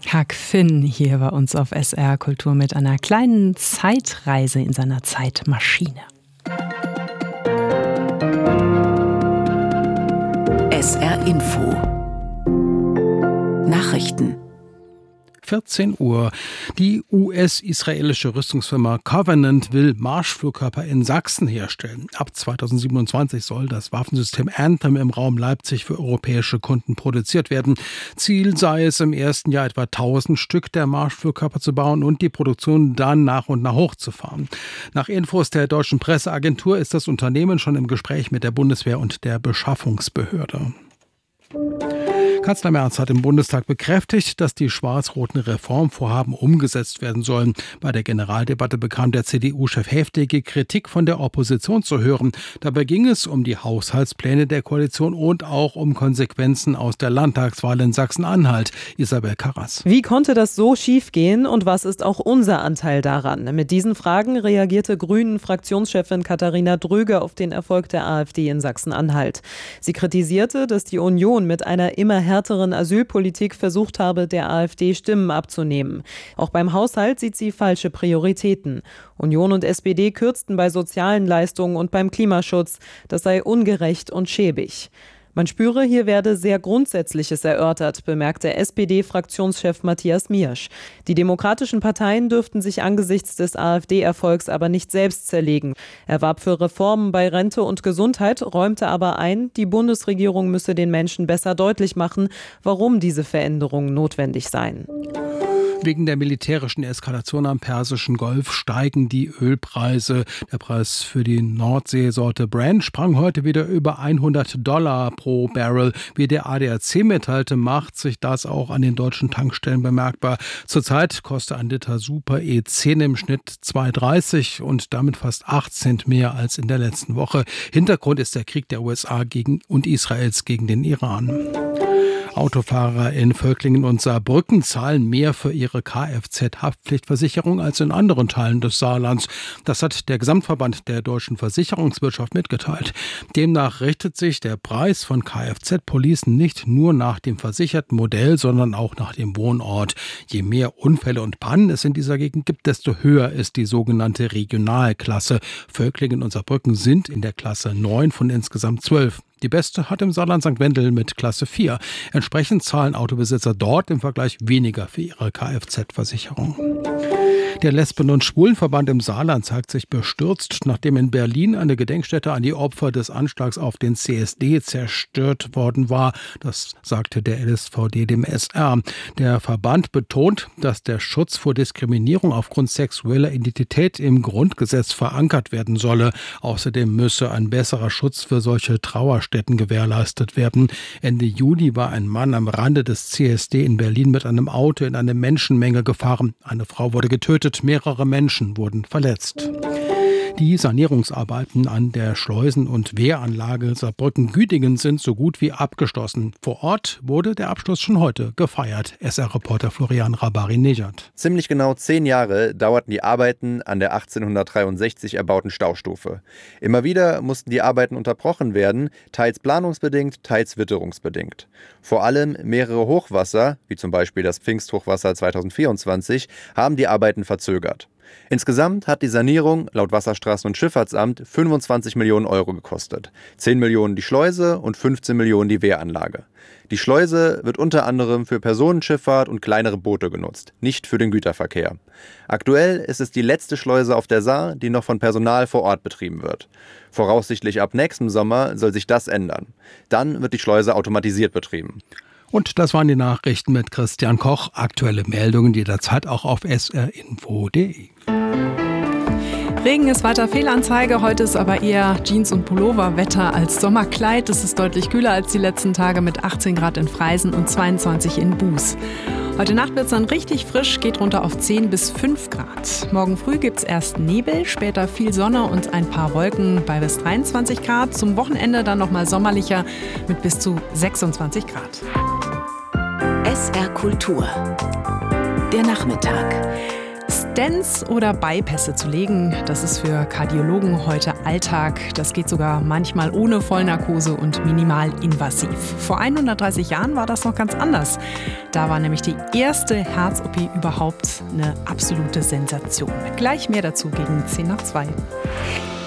Huck Finn hier bei uns auf SR Kultur mit einer kleinen Zeitreise in seiner Zeitmaschine. SR Info Nachrichten 14 Uhr. Die US-israelische Rüstungsfirma Covenant will Marschflugkörper in Sachsen herstellen. Ab 2027 soll das Waffensystem Anthem im Raum Leipzig für europäische Kunden produziert werden. Ziel sei es, im ersten Jahr etwa 1000 Stück der Marschflugkörper zu bauen und die Produktion dann nach und nach hochzufahren. Nach Infos der deutschen Presseagentur ist das Unternehmen schon im Gespräch mit der Bundeswehr und der Beschaffungsbehörde. Kanzler Merz hat im Bundestag bekräftigt, dass die schwarz-roten Reformvorhaben umgesetzt werden sollen. Bei der Generaldebatte bekam der CDU-Chef heftige Kritik von der Opposition zu hören. Dabei ging es um die Haushaltspläne der Koalition und auch um Konsequenzen aus der Landtagswahl in Sachsen-Anhalt. Isabel Karras. Wie konnte das so schief gehen und was ist auch unser Anteil daran? Mit diesen Fragen reagierte Grünen-Fraktionschefin Katharina Dröge auf den Erfolg der AfD in Sachsen-Anhalt. Sie kritisierte, dass die Union mit einer immer härteren Asylpolitik versucht habe, der AfD Stimmen abzunehmen. Auch beim Haushalt sieht sie falsche Prioritäten. Union und SPD kürzten bei sozialen Leistungen und beim Klimaschutz. Das sei ungerecht und schäbig. Man spüre, hier werde sehr Grundsätzliches erörtert, bemerkte SPD-Fraktionschef Matthias Miersch. Die demokratischen Parteien dürften sich angesichts des AfD-Erfolgs aber nicht selbst zerlegen. Er warb für Reformen bei Rente und Gesundheit, räumte aber ein, die Bundesregierung müsse den Menschen besser deutlich machen, warum diese Veränderungen notwendig seien. Wegen der militärischen Eskalation am Persischen Golf steigen die Ölpreise. Der Preis für die Nordseesorte Brent sprang heute wieder über $100 pro Barrel. Wie der ADAC mitteilte, macht sich das auch an den deutschen Tankstellen bemerkbar. Zurzeit kostet ein Liter Super E10 im Schnitt 2,30 und damit fast 8 Cent mehr als in der letzten Woche. Hintergrund ist der Krieg der USA und Israels gegen den Iran. Autofahrer in Völklingen und Saarbrücken zahlen mehr für ihre Kfz-Haftpflichtversicherung als in anderen Teilen des Saarlands. Das hat der Gesamtverband der deutschen Versicherungswirtschaft mitgeteilt. Demnach richtet sich der Preis von Kfz-Policen nicht nur nach dem versicherten Modell, sondern auch nach dem Wohnort. Je mehr Unfälle und Pannen es in dieser Gegend gibt, desto höher ist die sogenannte Regionalklasse. Völklingen und Saarbrücken sind in der Klasse 9 von insgesamt 12. Die beste hat im Saarland St. Wendel mit Klasse 4. Entsprechend zahlen Autobesitzer dort im Vergleich weniger für ihre Kfz-Versicherung. Der Lesben- und Schwulenverband im Saarland zeigt sich bestürzt, nachdem in Berlin eine Gedenkstätte an die Opfer des Anschlags auf den CSD zerstört worden war. Das sagte der LSVD dem SR. Der Verband betont, dass der Schutz vor Diskriminierung aufgrund sexueller Identität im Grundgesetz verankert werden solle. Außerdem müsse ein besserer Schutz für solche Trauerstätten gewährleistet werden. Ende Juli war ein Mann am Rande des CSD in Berlin mit einem Auto in eine Menschenmenge gefahren. Eine Frau wurde getötet. Mehrere Menschen wurden verletzt. Die Sanierungsarbeiten an der Schleusen- und Wehranlage Saarbrücken-Güdingen sind so gut wie abgeschlossen. Vor Ort wurde der Abschluss schon heute gefeiert. SR-Reporter Florian Rabari-Nejad. Ziemlich genau 10 Jahre dauerten die Arbeiten an der 1863 erbauten Staustufe. Immer wieder mussten die Arbeiten unterbrochen werden, teils planungsbedingt, teils witterungsbedingt. Vor allem mehrere Hochwasser, wie zum Beispiel das Pfingsthochwasser 2024, haben die Arbeiten verzögert. Insgesamt hat die Sanierung laut Wasserstraßen- und Schifffahrtsamt 25 Millionen Euro gekostet. 10 Millionen die Schleuse und 15 Millionen die Wehranlage. Die Schleuse wird unter anderem für Personenschifffahrt und kleinere Boote genutzt, nicht für den Güterverkehr. Aktuell ist es die letzte Schleuse auf der Saar, die noch von Personal vor Ort betrieben wird. Voraussichtlich ab nächstem Sommer soll sich das ändern. Dann wird die Schleuse automatisiert betrieben. Und das waren die Nachrichten mit Christian Koch. Aktuelle Meldungen jederzeit auch auf srinfo.de. Regen ist weiter Fehlanzeige. Heute ist aber eher Jeans- und Pullover-Wetter als Sommerkleid. Es ist deutlich kühler als die letzten Tage mit 18 Grad in Freisen und 22 in Buß. Heute Nacht wird es dann richtig frisch, geht runter auf 10 bis 5 Grad. Morgen früh gibt es erst Nebel, später viel Sonne und ein paar Wolken bei bis 23 Grad. Zum Wochenende dann nochmal sommerlicher mit bis zu 26 Grad. SR Kultur. Der Nachmittag. Stents oder Bypässe zu legen, das ist für Kardiologen heute Alltag. Das geht sogar manchmal ohne Vollnarkose und minimalinvasiv. Vor 130 Jahren war das noch ganz anders. Da war nämlich die erste Herz-OP überhaupt eine absolute Sensation. Gleich mehr dazu gegen 1:10.